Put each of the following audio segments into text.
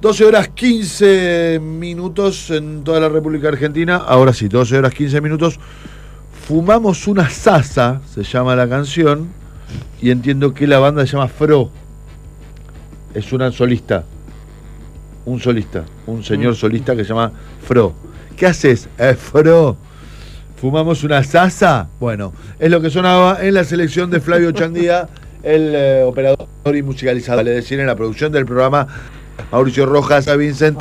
12 horas 15 minutos en toda la República Argentina. Ahora sí, 12 horas 15 minutos. Fumamos una sasa, se llama la canción. Y entiendo que la banda se llama Fro. Es una solista. Un solista. Un señor solista que se llama Fro. ¿Qué haces? Fro. ¿Fumamos una sasa? Bueno, es lo que sonaba en la selección de Flavio Chandía, el operador y musicalizador. Vale decir, en la producción del programa, Mauricio Rojas a Vincent.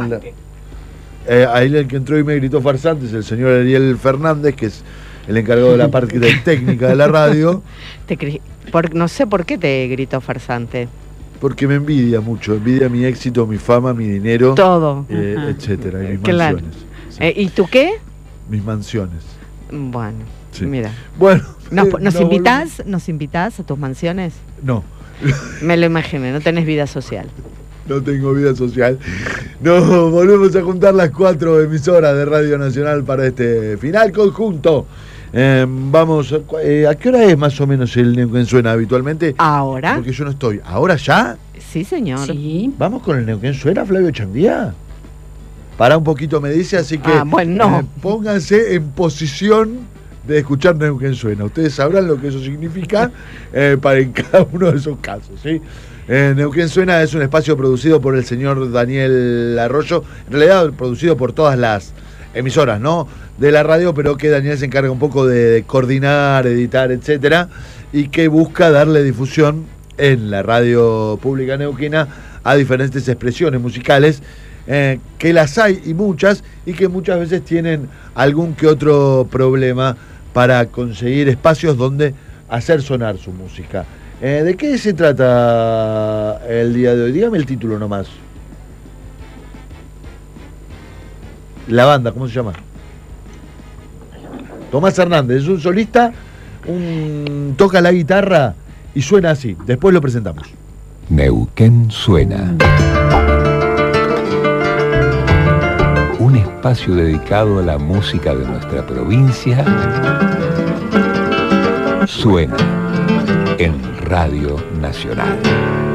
Ahí el que entró y me gritó farsante es el señor Ariel Fernández, que es el encargado de la parte técnica de la radio. No sé por qué te gritó farsante. Porque me envidia mucho, envidia mi éxito, mi fama, mi dinero, todo, etcétera, y mis claro. mansiones. Sí. ¿Y tú qué? Mis mansiones. Bueno, sí. Mira. Bueno, ¿Nos invitás a tus mansiones? No. Me lo imaginé, no tenés vida social. No tengo vida social. No, volvemos a juntar las 4 emisoras de Radio Nacional para este final conjunto. Vamos, ¿a qué hora es más o menos el Neuquén Suena habitualmente? ¿Ahora? Porque yo no estoy. ¿Ahora ya? Sí, señor. Sí. ¿Vamos con el Neuquén Suena, Flavio Chandía? Para un poquito me dice, así que bueno, pónganse en posición de escuchar Neuquén Suena. Ustedes sabrán lo que eso significa para en cada uno de esos casos, ¿sí? Neuquén Suena es un espacio producido por el señor Daniel Arroyo, en realidad producido por todas las emisoras, ¿no?, de la radio, pero que Daniel se encarga un poco de coordinar, editar, etcétera, y que busca darle difusión en la radio pública neuquina a diferentes expresiones musicales, que las hay y muchas, y que muchas veces tienen algún que otro problema para conseguir espacios donde hacer sonar su música. ¿De qué se trata el día de hoy? Dígame el título nomás. La banda, ¿cómo se llama? Tomás Hernández, es un solista, toca la guitarra y suena así. Después lo presentamos. Neuquén Suena. Un espacio dedicado a la música de nuestra provincia. Suena en Radio Nacional.